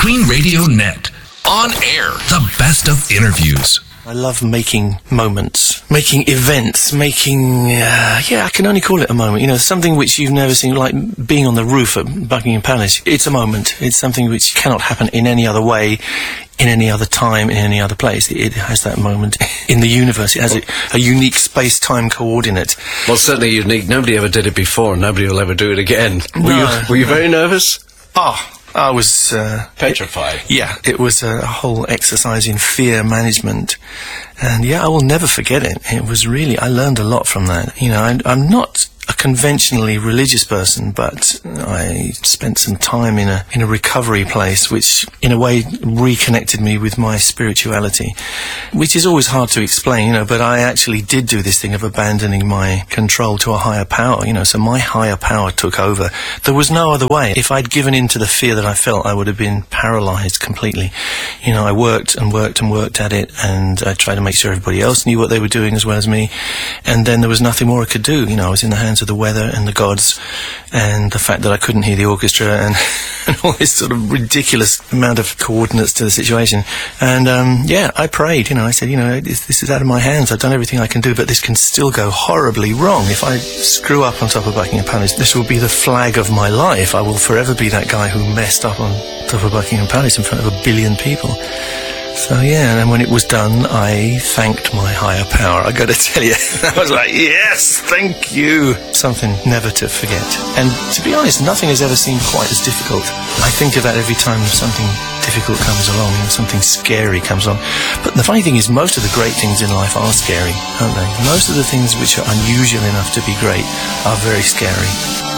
Queen Radio Net. On air, the best of interviews. I love making moments, making events, I can only call it a moment. You know, something which you've never seen, like being on the roof at Buckingham Palace. It's a moment. It's something which cannot happen in any other way, in any other time, in any other place. It has that moment in the universe. It has a unique space-time coordinate. Well, certainly unique. Nobody ever did it before. Nobody will ever do it again. Were you very nervous? I was petrified. Yeah, it was a whole exercise in fear management, and I will never forget it. It was really, I learned a lot from that. You know, I'm not a conventionally religious person, but I spent some time in a recovery place, which in a way reconnected me with my spirituality, which is always hard to explain, you know, but I actually did do this thing of abandoning my control to a higher power, you know, so my higher power took over. There was no other way. If I'd given in to the fear that I felt, I would have been paralyzed completely. You know, I worked and worked and worked at it, and I tried to make sure everybody else knew what they were doing as well as me, and then there was nothing more I could do. You know, I was in the hands of the weather and the gods, and the fact that I couldn't hear the orchestra, and all this sort of ridiculous amount of coordinates to the situation. And I prayed. You know, I said, you know, this is out of my hands. I've done everything I can do, but this can still go horribly wrong. If I screw up on top of Buckingham Palace, this will be the flag of my life. I will forever be that guy who messed up on top of Buckingham Palace in front of 1 billion people. So and then when it was done, I thanked my higher power. I got to tell you, I was like, yes, thank you. Something never to forget. And to be honest, nothing has ever seemed quite as difficult. I think of that every time something difficult comes along, and something scary comes along. But the funny thing is, most of the great things in life are scary, aren't they? Most of the things which are unusual enough to be great are very scary.